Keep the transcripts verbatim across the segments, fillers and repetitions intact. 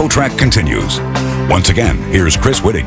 InfoTrack continues. Once again, here's Chris Whitting.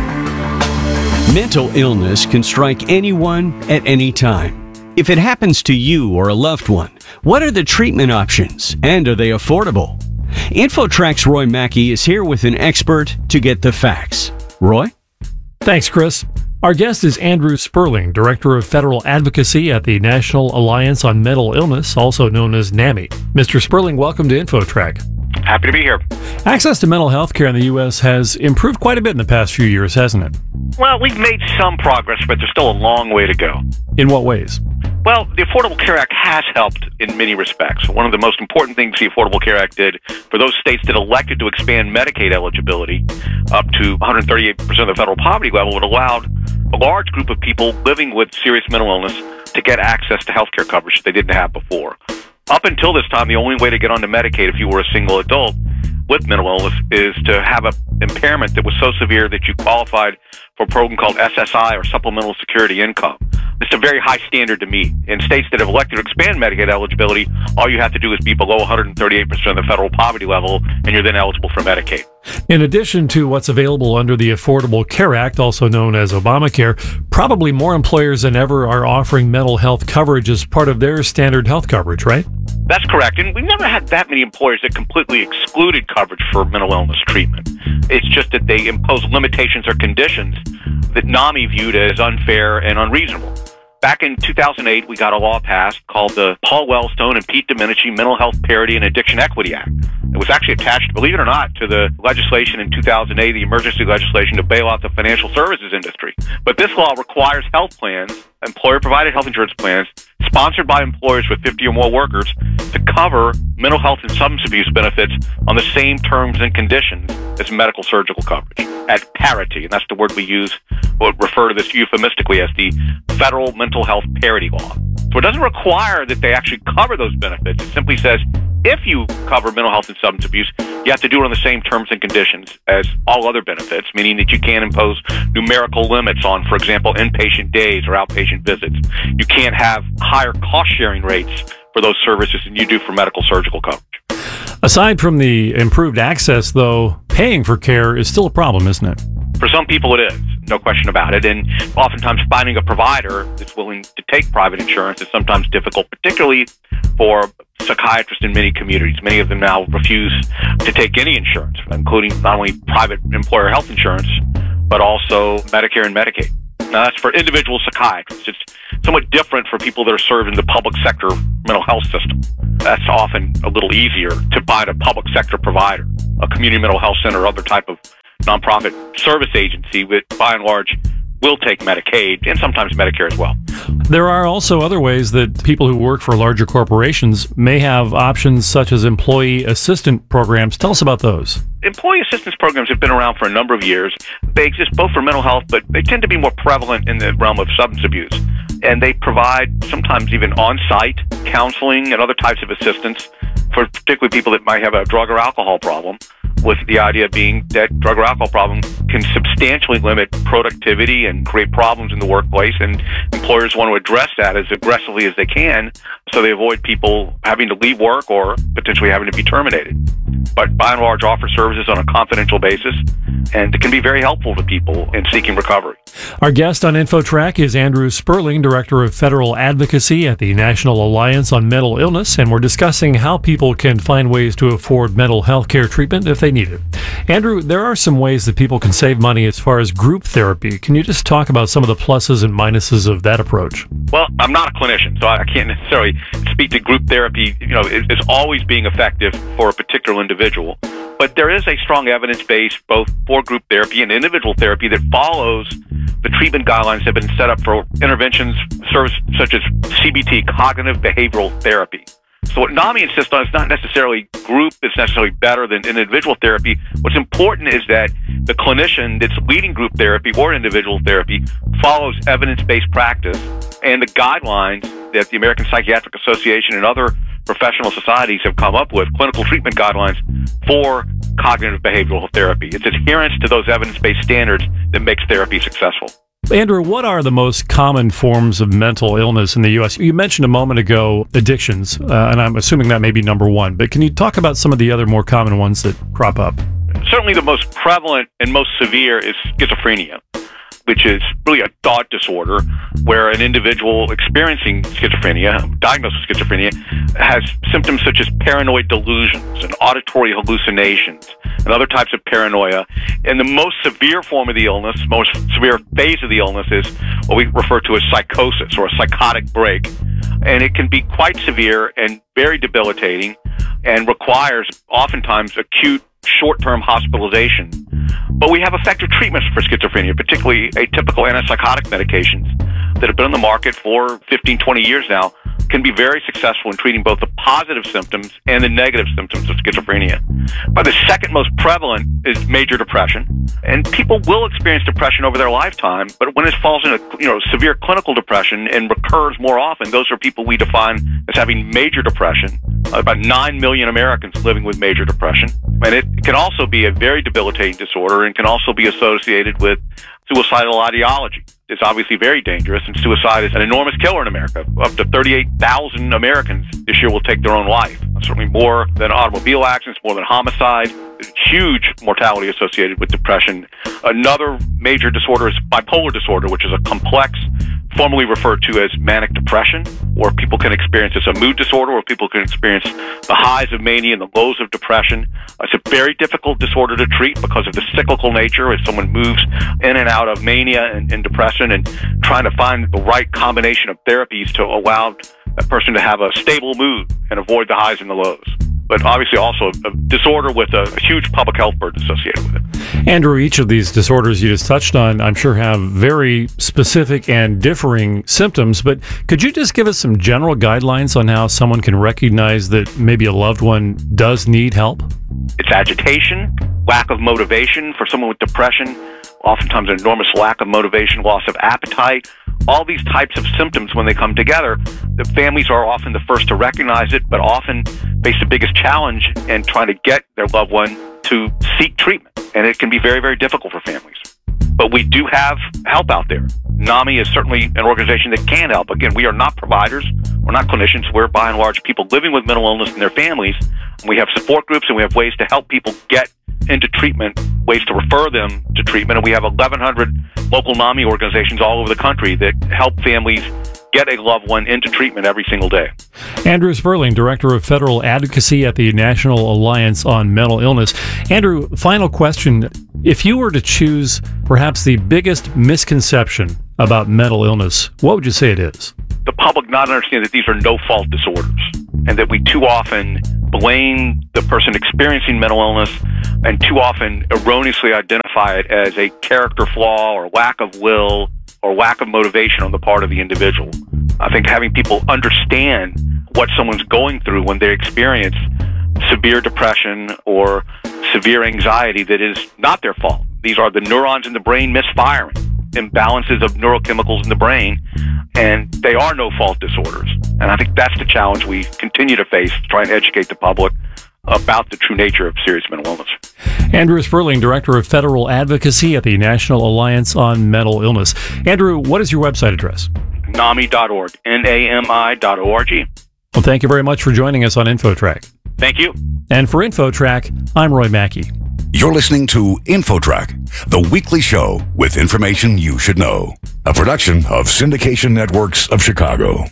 Mental illness can strike anyone at any time. If it happens to you or a loved one, what are the treatment options, and are they affordable? InfoTrack's Roy Mackey is here with an expert to get the facts. Roy? Thanks, Chris. Our guest is Andrew Sperling, Director of Federal Advocacy at the National Alliance on Mental Illness, also known as NAMI. Mister Sperling, welcome to InfoTrack. Happy to be here. Access to mental health care in the U S has improved quite a bit in the past few years, hasn't it? Well, we've made some progress, but there's still a long way to go. In what ways? Well, the Affordable Care Act has helped in many respects. One of the most important things the Affordable Care Act did for those states that elected to expand Medicaid eligibility up to one hundred thirty-eight percent of the federal poverty level, it allowed a large group of people living with serious mental illness to get access to health care coverage they didn't have before. Up until this time, the only way to get onto Medicaid if you were a single adult with mental illness is to have an impairment that was so severe that you qualified for a program called S S I, or Supplemental Security Income. It's a very high standard to meet. In states that have elected to expand Medicaid eligibility, all you have to do is be below one hundred thirty-eight percent of the federal poverty level, and you're then eligible for Medicaid. In addition to what's available under the Affordable Care Act, also known as Obamacare, probably more employers than ever are offering mental health coverage as part of their standard health coverage, right? That's correct. And we've never had that many employers that completely excluded coverage for mental illness treatment. It's just that they impose limitations or conditions that NAMI viewed as unfair and unreasonable. Back in two thousand eight, we got a law passed called the Paul Wellstone and Pete Domenici Mental Health Parity and Addiction Equity Act. It was actually attached, believe it or not, to the legislation in two thousand eight, the emergency legislation to bail out the financial services industry. But this law requires health plans, employer-provided health insurance plans, sponsored by employers with fifty or more workers, to cover mental health and substance abuse benefits on the same terms and conditions as medical surgical coverage, at parity. And that's the word we use, we'll refer to this euphemistically as the Federal Mental Health Parity Law. So it doesn't require that they actually cover those benefits. It simply says, if you cover mental health and substance abuse, you have to do it on the same terms and conditions as all other benefits, meaning that you can't impose numerical limits on, for example, inpatient days or outpatient visits. You can't have higher cost-sharing rates for those services than you do for medical surgical coverage. Aside from the improved access, though, paying for care is still a problem, isn't it? For some people it is, no question about it. And oftentimes finding a provider that's willing to take private insurance is sometimes difficult, particularly for psychiatrists in many communities. Many of them now refuse to take any insurance, including not only private employer health insurance, but also Medicare and Medicaid. Now, that's for individual psychiatrists. It's somewhat different for people that are served in the public sector mental health system. That's often a little easier to find a public sector provider, a community mental health center, or other type of nonprofit service agency that, by and large, will take Medicaid and sometimes Medicare as well. There are also other ways that people who work for larger corporations may have options such as employee assistance programs. Tell us about those. Employee assistance programs have been around for a number of years. They exist both for mental health, but they tend to be more prevalent in the realm of substance abuse. And they provide sometimes even on-site counseling and other types of assistance for particularly people that might have a drug or alcohol problem, with the idea being that drug or alcohol problem can substantially limit productivity and create problems in the workplace, and employers want to address that as aggressively as they can so they avoid people having to leave work or potentially having to be terminated. But by and large, offer services on a confidential basis, and it can be very helpful to people in seeking recovery. Our guest on InfoTrack is Andrew Sperling, Director of Federal Advocacy at the National Alliance on Mental Illness, and we're discussing how people can find ways to afford mental health care treatment if they need it. Andrew, there are some ways that people can save money as far as group therapy. Can you just talk about some of the pluses and minuses of that approach? Well, I'm not a clinician, so I can't necessarily speak to group therapy, you know, as always being effective for a particular individual. But there is a strong evidence base both for group therapy and individual therapy that follows the treatment guidelines that have been set up for interventions service such as C B T, cognitive behavioral therapy. So what NAMI insists on is not necessarily group is necessarily better than individual therapy. What's important is that the clinician that's leading group therapy or individual therapy follows evidence-based practice and the guidelines that the American Psychiatric Association and other professional societies have come up with, clinical treatment guidelines for cognitive behavioral therapy. It's adherence to those evidence-based standards that makes therapy successful. Andrew, what are the most common forms of mental illness in the U S? You mentioned a moment ago addictions, uh, and I'm assuming that may be number one, but can you talk about some of the other more common ones that crop up? Certainly the most prevalent and most severe is schizophrenia, which is really a thought disorder where an individual experiencing schizophrenia, diagnosed with schizophrenia, has symptoms such as paranoid delusions and auditory hallucinations and other types of paranoia. And the most severe form of the illness, most severe phase of the illness is what we refer to as psychosis or a psychotic break. And it can be quite severe and very debilitating and requires oftentimes acute short-term hospitalization. But we have effective treatments for schizophrenia, particularly atypical antipsychotic medications that have been on the market for fifteen, twenty years now, can be very successful in treating both the positive symptoms and the negative symptoms of schizophrenia. But the second most prevalent is major depression. And people will experience depression over their lifetime, but when it falls into, you know, severe clinical depression and recurs more often, those are people we define as having major depression. About nine million Americans living with major depression. And it can also be a very debilitating disorder and can also be associated with suicidal ideology. It's obviously very dangerous, and suicide is an enormous killer in America. Up to thirty-eight thousand Americans this year will take their own life. Certainly more than automobile accidents, more than homicide. Huge mortality associated with depression. Another major disorder is bipolar disorder, which is a complex, formerly referred to as manic depression, or people can experience it's a mood disorder, or people can experience the highs of mania and the lows of depression. It's a very difficult disorder to treat because of the cyclical nature as someone moves in and out of mania and, and depression, and trying to find the right combination of therapies to allow that person to have a stable mood and avoid the highs and the lows. But obviously also a disorder with a, a huge public health burden associated with it. Andrew, each of these disorders you just touched on, I'm sure have very specific and differing symptoms, but could you just give us some general guidelines on how someone can recognize that maybe a loved one does need help? It's agitation, lack of motivation for someone with depression, oftentimes an enormous lack of motivation, loss of appetite. All these types of symptoms, when they come together, the families are often the first to recognize it, but often face the biggest challenge in trying to get their loved one to seek treatment. And it can be very, very difficult for families. But we do have help out there. NAMI is certainly an organization that can help. Again, we are not providers. We're not clinicians. We're, by and large, people living with mental illness and their families. And we have support groups, and we have ways to help people get into treatment, ways to refer them to treatment. And we have eleven hundred local NAMI organizations all over the country that help families get a loved one into treatment every single day. Andrew Sperling, Director of Federal Advocacy at the National Alliance on Mental Illness. Andrew, final question. If you were to choose perhaps the biggest misconception about mental illness, what would you say it is? The public not understanding that these are no-fault disorders, and that we too often blame the person experiencing mental illness and too often erroneously identify it as a character flaw or lack of will or lack of motivation on the part of the individual. I think having people understand what someone's going through when they experience severe depression or severe anxiety that is not their fault. These are the neurons in the brain misfiring, imbalances of neurochemicals in the brain, and they are no-fault disorders. And I think that's the challenge we continue to face, to try and educate the public about the true nature of serious mental illness. Andrew Sperling, Director of Federal Advocacy at the National Alliance on Mental Illness. Andrew, what is your website address? NAMI dot org, N A M I dot O R G. Well, thank you very much for joining us on InfoTrack. Thank you. And for InfoTrack, I'm Roy Mackey. You're listening to InfoTrack, the weekly show with information you should know. A production of Syndication Networks of Chicago.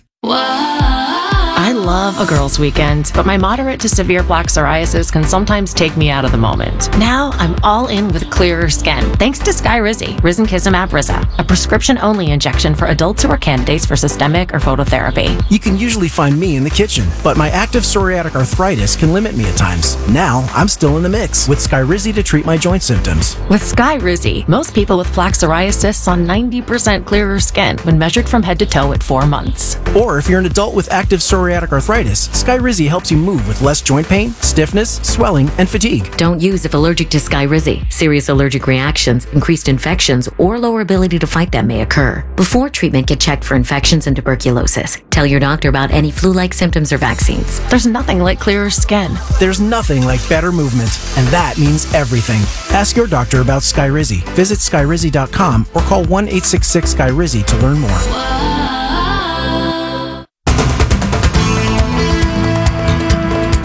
I love a girls' weekend, but my moderate to severe plaque psoriasis can sometimes take me out of the moment. Now I'm all in with clearer skin, thanks to Skyrizi, Risankizumab Riza, a prescription-only injection for adults who are candidates for systemic or phototherapy. You can usually find me in the kitchen, but my active psoriatic arthritis can limit me at times. Now I'm still in the mix with Skyrizi to treat my joint symptoms. With Skyrizi, most people with plaque psoriasis saw ninety percent clearer skin when measured from head to toe at four months. Or if you're an adult with active psoriatic arthritis, Skyrizi helps you move with less joint pain, stiffness, swelling, and fatigue. Don't use if allergic to Skyrizi. Serious allergic reactions, increased infections, or lower ability to fight them may occur. Before treatment, get checked for infections and tuberculosis. Tell your doctor about any flu-like symptoms or vaccines. There's nothing like clearer skin. There's nothing like better movement, and that means everything. Ask your doctor about Skyrizi. Visit Skyrizi dot com or call one eight six six Skyrizi to learn more.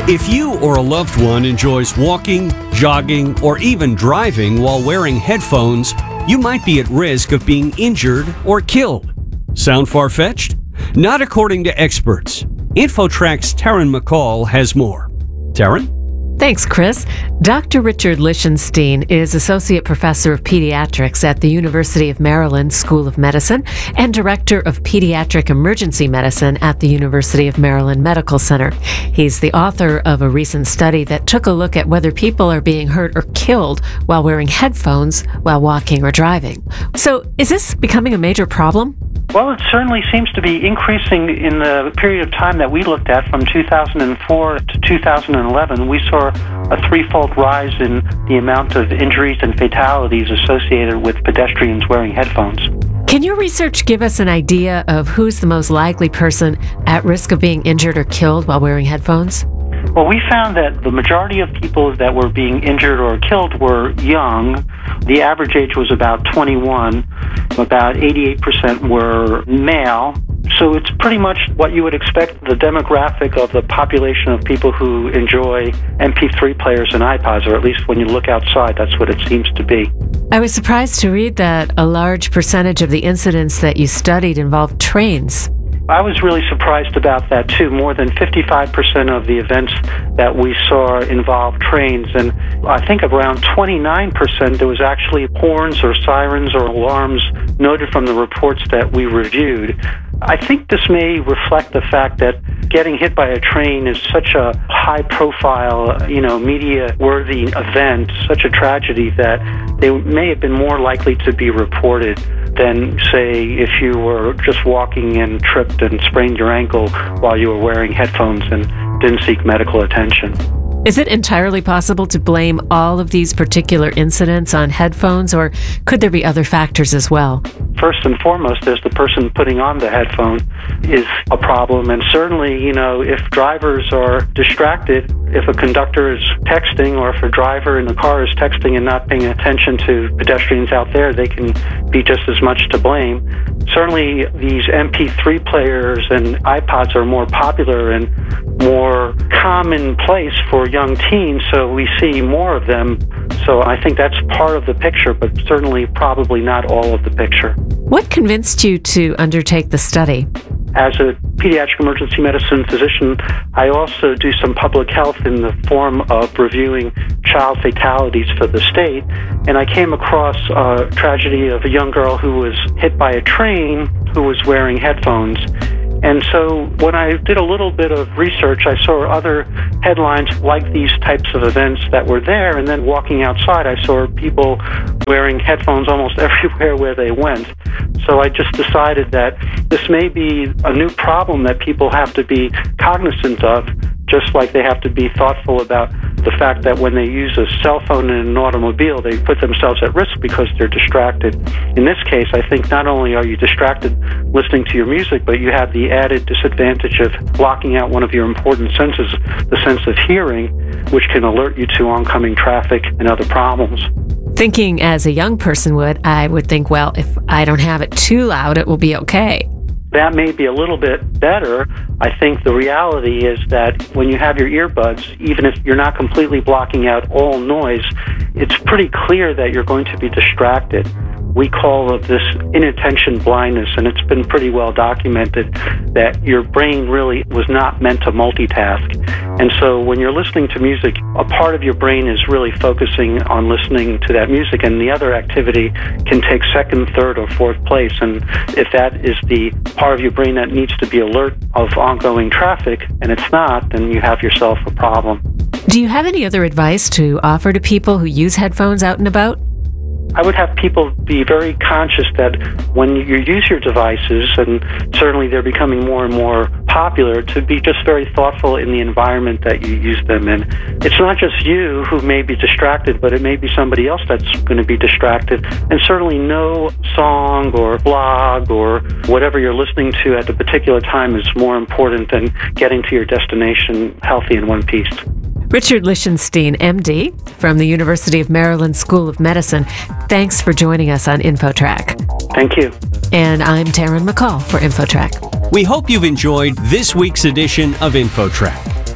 If you or a loved one enjoys walking, jogging, or even driving while wearing headphones, you might be at risk of being injured or killed. Sound far-fetched? Not according to experts. InfoTrack's Taryn McCall has more. Taryn? Thanks, Chris. Doctor Richard Lichtenstein is Associate Professor of Pediatrics at the University of Maryland School of Medicine and Director of Pediatric Emergency Medicine at the University of Maryland Medical Center. He's the author of a recent study that took a look at whether people are being hurt or killed while wearing headphones while walking or driving. So, is this becoming a major problem? Well, it certainly seems to be increasing in the period of time that we looked at from two thousand four to two thousand eleven. We saw a threefold rise in the amount of injuries and fatalities associated with pedestrians wearing headphones. Can your research give us an idea of who's the most likely person at risk of being injured or killed while wearing headphones? Well, we found that the majority of people that were being injured or killed were young. The average age was about twenty-one. About eighty-eight percent were male. So it's pretty much what you would expect, the demographic of the population of people who enjoy M P three players and iPods, or at least when you look outside, that's what it seems to be. I was surprised to read that a large percentage of the incidents that you studied involved trains. I was really surprised about that, too. More than fifty-five percent of the events that we saw involved trains, and I think around twenty-nine percent there was actually horns or sirens or alarms noted from the reports that we reviewed. I think this may reflect the fact that getting hit by a train is such a high-profile, you know, media-worthy event, such a tragedy, that they may have been more likely to be reported than, say, if you were just walking and tripped and sprained your ankle while you were wearing headphones and didn't seek medical attention. Is it entirely possible to blame all of these particular incidents on headphones, or could there be other factors as well? First and foremost, there's the person putting on the headphone is a problem. And certainly, you know, if drivers are distracted, if a conductor is texting or if a driver in the car is texting and not paying attention to pedestrians out there, they can be just as much to blame. Certainly, these M P three players and iPods are more popular and more commonplace for young teens, so we see more of them. So I think that's part of the picture, but certainly probably not all of the picture. What convinced you to undertake the study? As a pediatric emergency medicine physician, I also do some public health in the form of reviewing child fatalities for the state. And I came across a tragedy of a young girl who was hit by a train who was wearing headphones. And so when I did a little bit of research, I saw other headlines like these types of events that were there. And then walking outside, I saw people wearing headphones almost everywhere where they went. So I just decided that this may be a new problem that people have to be cognizant of, just like they have to be thoughtful about the fact that when they use a cell phone in an automobile, they put themselves at risk because they're distracted. In this case, I think not only are you distracted listening to your music, but you have the added disadvantage of blocking out one of your important senses, the sense of hearing, which can alert you to oncoming traffic and other problems. Thinking as a young person would, I would think, well, if I don't have it too loud, it will be okay. That may be a little bit better. I think the reality is that when you have your earbuds, even if you're not completely blocking out all noise, it's pretty clear that you're going to be distracted. We call this inattention blindness, and it's been pretty well documented that your brain really was not meant to multitask. And so when you're listening to music, a part of your brain is really focusing on listening to that music, and the other activity can take second, third, or fourth place. And if that is the part of your brain that needs to be alert of ongoing traffic, and it's not, then you have yourself a problem. Do you have any other advice to offer to people who use headphones out and about? I would have people be very conscious that when you use your devices, and certainly they're becoming more and more popular, to be just very thoughtful in the environment that you use them in. It's not just you who may be distracted, but it may be somebody else that's going to be distracted. And certainly no song or blog or whatever you're listening to at the particular time is more important than getting to your destination healthy in one piece. Richard Lichtenstein, M D, from the University of Maryland School of Medicine. Thanks for joining us on InfoTrack. Thank you. And I'm Taryn McCall for InfoTrack. We hope you've enjoyed this week's edition of InfoTrack.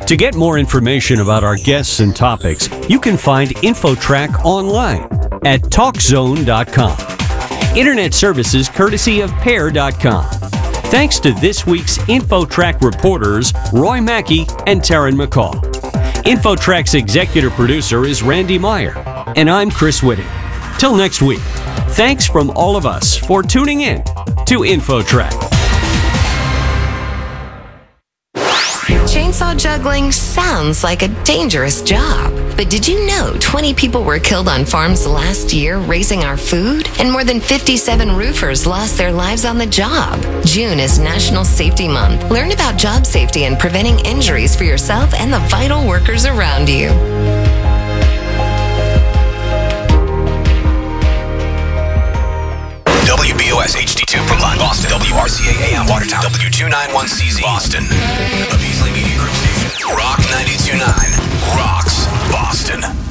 To get more information about our guests and topics, you can find InfoTrack online at talk zone dot com. Internet services courtesy of pair dot com. Thanks to this week's InfoTrack reporters, Roy Mackey and Taryn McCall. InfoTrack's executive producer is Randy Meyer, and I'm Chris Whitting. Till next week, thanks from all of us for tuning in to InfoTrack. Chainsaw juggling sounds like a dangerous job. But did you know twenty people were killed on farms last year raising our food? And more than fifty-seven roofers lost their lives on the job. June is National Safety Month. Learn about job safety and preventing injuries for yourself and the vital workers around you. W B O S H D two Brookline, Boston. W R C A A M Watertown. W two ninety-one C Z Boston. A Beasley Media Group station. Rock ninety-two point nine rocks Boston.